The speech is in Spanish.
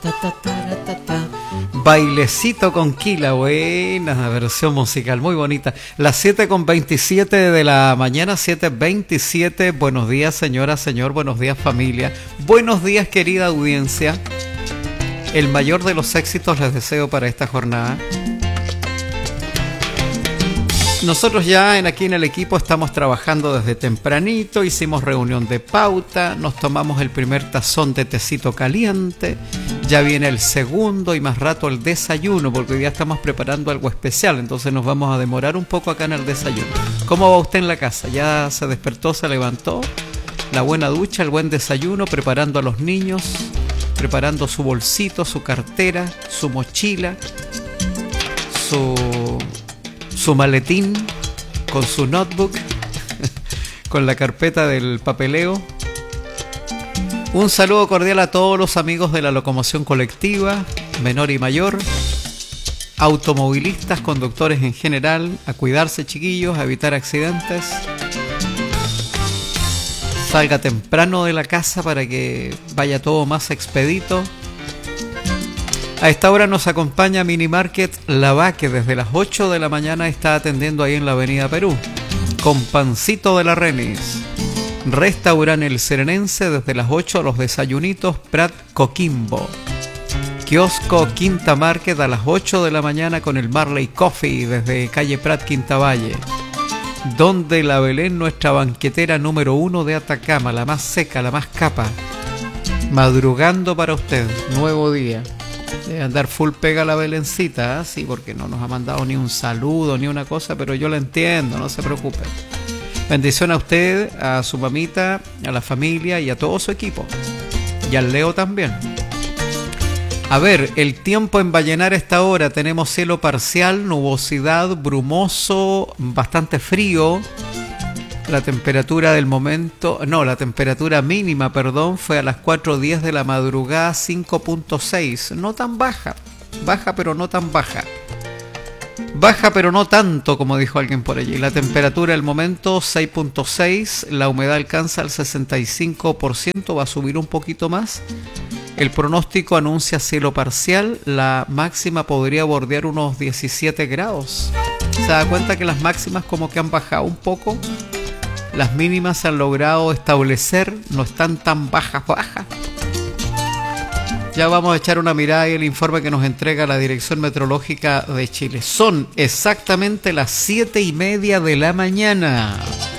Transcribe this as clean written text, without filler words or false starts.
Ta, ta, ta, ta, ta. Bailecito con Quila, buena versión musical, muy bonita. Las 7:27 de la mañana, 7:27. Buenos días, señora, señor, buenos días, familia. Buenos días, querida audiencia. El mayor de los éxitos les deseo para esta jornada. Nosotros ya aquí en el equipo estamos trabajando desde tempranito, hicimos reunión de pauta, nos tomamos el primer tazón de tecito caliente, ya viene el segundo y más rato el desayuno, porque hoy día estamos preparando algo especial, entonces nos vamos a demorar un poco acá en el desayuno. ¿Cómo va usted en la casa? ¿Ya se despertó, se levantó? La buena ducha, el buen desayuno, preparando a los niños, preparando su bolsito, su cartera, su mochila, su maletín, con su notebook, con la carpeta del papeleo. Un saludo cordial a todos los amigos de la locomoción colectiva, menor y mayor, automovilistas, conductores en general, a cuidarse, chiquillos, a evitar accidentes. Salga temprano de la casa para que vaya todo más expedito. A esta hora nos acompaña Mini Market Lavá, que desde las 8 de la mañana está atendiendo ahí en la avenida Perú, con pancito de la Renis. Restaurante El Serenense, desde las 8 los desayunitos Prat Coquimbo. Kiosco Quinta Market a las 8 de la mañana con el Marley Coffee desde calle Prat Quinta Valle. Donde la Belén, nuestra banquetera número 1 de Atacama, la más seca, la más capa. Madrugando para usted, nuevo día. Debe andar full pega la Belencita, ¿eh? Sí, porque no nos ha mandado ni un saludo ni una cosa, pero yo la entiendo, no se preocupe. Bendición a usted, a su mamita, a la familia y a todo su equipo. Y al Leo también. A ver, el tiempo en Vallenar a esta hora, tenemos cielo parcial, nubosidad, brumoso, bastante frío. La temperatura del momento, la temperatura mínima, fue a las 4:10 de la madrugada, 5.6. No tan baja, baja pero no tan baja. Baja pero no tanto, como dijo alguien por allí. La temperatura del momento, 6.6. La humedad alcanza el 65%, va a subir un poquito más. El pronóstico anuncia cielo parcial. La máxima podría bordear unos 17 grados. ¿Se da cuenta que las máximas como que han bajado un poco? Las mínimas se han logrado establecer, no están tan bajas. Ya vamos a echar una mirada y el informe que nos entrega la Dirección Meteorológica de Chile. Son exactamente las 7:30 de la mañana.